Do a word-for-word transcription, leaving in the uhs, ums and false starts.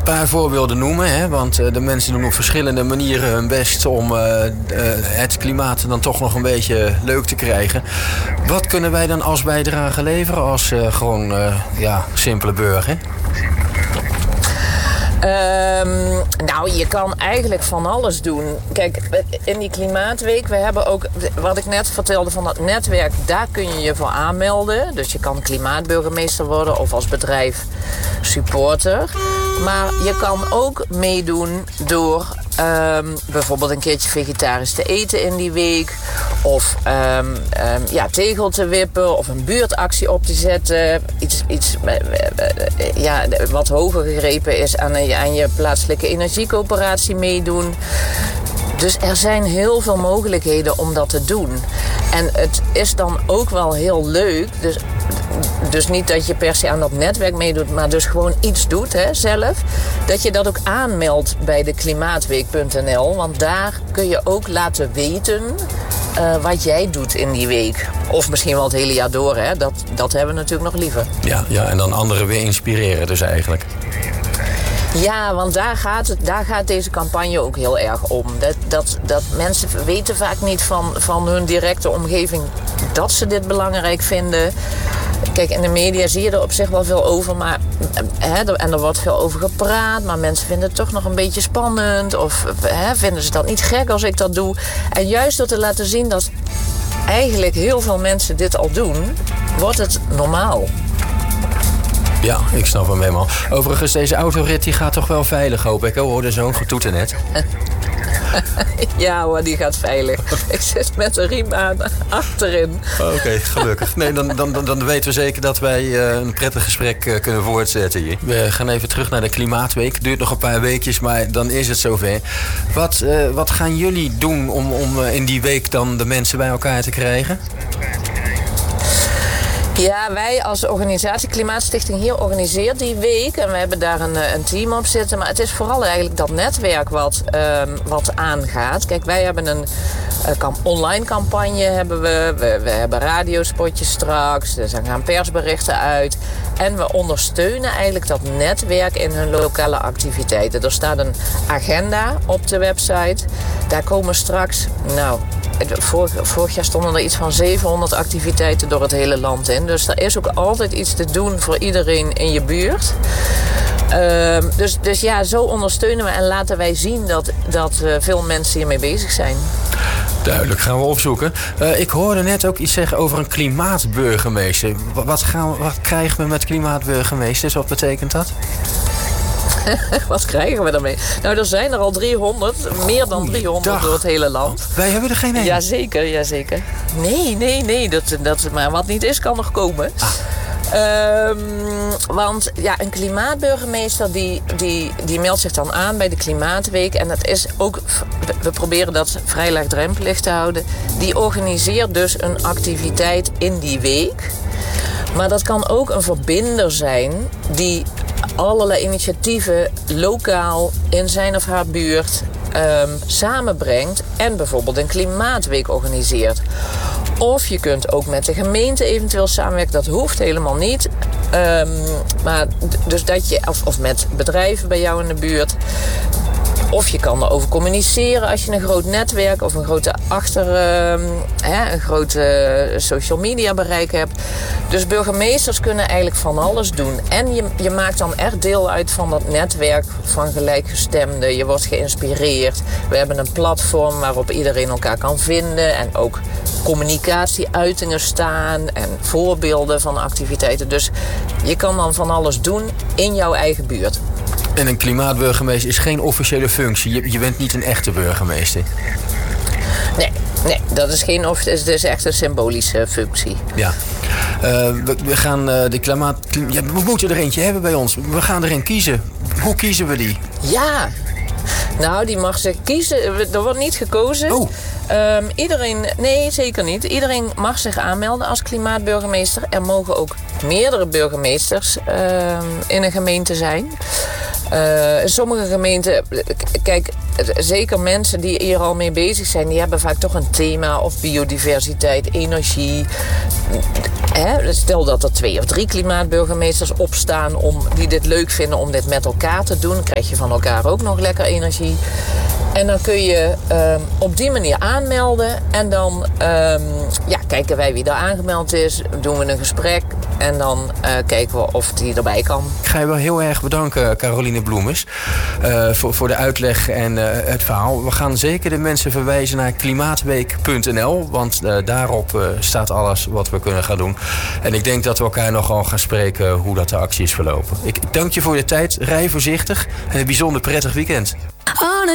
paar voorbeelden noemen, hè? Want uh, de mensen doen op verschillende manieren hun best om uh, uh, het klimaat dan toch nog een beetje leuk te krijgen. Wat kunnen wij dan als bijdrage leveren als uh, gewoon uh, ja, simpele burger? Um, nou, je kan eigenlijk van alles doen. Kijk, in die Klimaatweek, we hebben ook, wat ik net vertelde van dat netwerk, daar kun je je voor aanmelden. Dus je kan klimaatburgemeester worden of als bedrijf supporter. Maar je kan ook meedoen door um, bijvoorbeeld een keertje vegetarisch te eten in die week. Of um, um, ja, tegel te wippen of een buurtactie op te zetten. Iets, iets uh, uh, ja, wat hoger gegrepen is aan, een, aan je plaatselijke energiecoöperatie meedoen. Dus er zijn heel veel mogelijkheden om dat te doen. En het is dan ook wel heel leuk. Dus, dus niet dat je per se aan dat netwerk meedoet, maar dus gewoon iets doet, hè, zelf. Dat je dat ook aanmeldt bij de klimaatweek punt n l. Want daar kun je ook laten weten uh, wat jij doet in die week. Of misschien wel het hele jaar door, hè. Dat, dat hebben we natuurlijk nog liever. Ja, ja, en dan anderen weer inspireren dus eigenlijk. Ja, want daar gaat, het, daar gaat deze campagne ook heel erg om. Dat, dat, dat mensen weten vaak niet van, van hun directe omgeving dat ze dit belangrijk vinden. Kijk, in de media zie je er op zich wel veel over, maar, hè, en er wordt veel over gepraat, maar mensen vinden het toch nog een beetje spannend. Of hè, vinden ze dat niet gek als ik dat doe. En juist door te laten zien dat eigenlijk heel veel mensen dit al doen, wordt het normaal. Ja, ik snap hem helemaal. Overigens, deze autorit die gaat toch wel veilig, hoop ik. We hoorden zo'n getoeter net. Ja hoor, die gaat veilig. Ik zit met de riem aan achterin. Oké, okay, gelukkig. Nee, dan, dan, dan, dan weten we zeker dat wij uh, een prettig gesprek uh, kunnen voortzetten hier. We gaan even terug naar de Klimaatweek. Het duurt nog een paar weekjes, maar dan is het zover. Wat, uh, wat gaan jullie doen om, om uh, in die week dan de mensen bij elkaar te krijgen? Ja, wij als organisatie Klimaatstichting hier organiseren die week. En we hebben daar een, een team op zitten. Maar het is vooral eigenlijk dat netwerk wat, um, wat aangaat. Kijk, wij hebben een uh, online campagne. Hebben we. We, we hebben radiospotjes straks. Er gaan persberichten uit. En we ondersteunen eigenlijk dat netwerk in hun lokale activiteiten. Er staat een agenda op de website. Daar komen straks, nou, vorig, vorig jaar stonden er iets van zevenhonderd activiteiten door het hele land in. Dus er is ook altijd iets te doen voor iedereen in je buurt. Uh, dus, dus ja, zo ondersteunen we en laten wij zien dat, dat uh, veel mensen hiermee bezig zijn. Duidelijk, gaan we opzoeken. Uh, ik hoorde net ook iets zeggen over een klimaatburgemeester. Wat, gaan we, wat krijgen we met klimaatburgemeesters? Wat betekent dat? Wat krijgen we daarmee? Nou, er zijn er al driehonderd, meer dan driehonderd door het hele land. Wij hebben er geen één. Jazeker, jazeker. Nee, nee, nee. Dat, dat, maar wat niet is, kan nog komen. Ah. Um, want ja, een klimaatburgemeester die, die, die meldt zich dan aan bij de Klimaatweek. En dat is ook, we proberen dat vrij laagdrempelig te houden. Die organiseert dus een activiteit in die week. Maar dat kan ook een verbinder zijn die allerlei initiatieven lokaal in zijn of haar buurt um, samenbrengt en bijvoorbeeld een klimaatweek organiseert. Of je kunt ook met de gemeente eventueel samenwerken. Dat hoeft helemaal niet. Um, maar dus dat je, of, of met bedrijven bij jou in de buurt. Of je kan erover communiceren als je een groot netwerk of een grote achter, uh, hè, een grote social media bereik hebt. Dus burgemeesters kunnen eigenlijk van alles doen. En je, je maakt dan echt deel uit van dat netwerk van gelijkgestemden. Je wordt geïnspireerd. We hebben een platform waarop iedereen elkaar kan vinden. En ook communicatieuitingen staan en voorbeelden van activiteiten. Dus je kan dan van alles doen in jouw eigen buurt. En een klimaatburgemeester is geen officiële functie. Je, je bent niet een echte burgemeester. Nee, nee, dat is geen of, het is echt een symbolische functie. Ja. Uh, we, we gaan uh, de klimaat... Ja, we moeten er eentje hebben bij ons. We gaan er een kiezen. Hoe kiezen we die? Ja, nou, die mag zich kiezen. Er wordt niet gekozen. Oh. Um, iedereen, nee, zeker niet. Iedereen mag zich aanmelden als klimaatburgemeester. Er mogen ook meerdere burgemeesters uh, in een gemeente zijn. Uh, in sommige gemeenten, kijk, zeker mensen die hier al mee bezig zijn, die hebben vaak toch een thema of biodiversiteit, energie. Hè? Stel dat er twee of drie klimaatburgemeesters opstaan om, die dit leuk vinden om dit met elkaar te doen, dan krijg je van elkaar ook nog lekker energie. En dan kun je um, op die manier aanmelden. En dan um, ja, kijken wij wie er aangemeld is. Doen we een gesprek. En dan uh, kijken we of die erbij kan. Ik ga je wel heel erg bedanken, Caroline Bloemers. Uh, voor, voor de uitleg en uh, het verhaal. We gaan zeker de mensen verwijzen naar klimaatweek punt n l. Want uh, daarop uh, staat alles wat we kunnen gaan doen. En ik denk dat we elkaar nogal gaan spreken hoe dat de actie is verlopen. Ik, ik dank je voor je tijd. Rij voorzichtig. En een bijzonder prettig weekend.